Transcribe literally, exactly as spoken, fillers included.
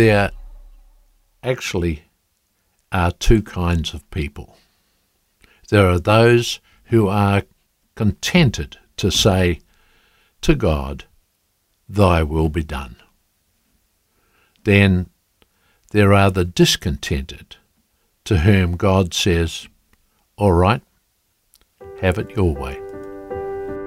There actually are two kinds of people. There are those who are contented to say to God, thy will be done. Then there are the discontented, to whom God says, all right, have it your way.